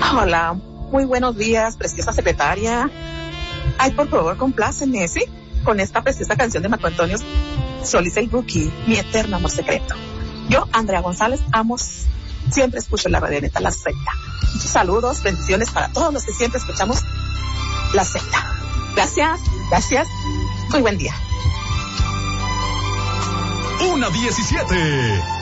Hola, muy buenos días, preciosa secretaria. Ay, por favor, complácenme, ¿sí? Con esta preciosa canción de Marco Antonio Solís el Rookie, Mi Eterno Amor Secreto. Yo, Andrea González, siempre escucho la radioneta La Z. Saludos, bendiciones para todos los que siempre escuchamos La Z. Gracias, gracias. Muy buen día. 1:17.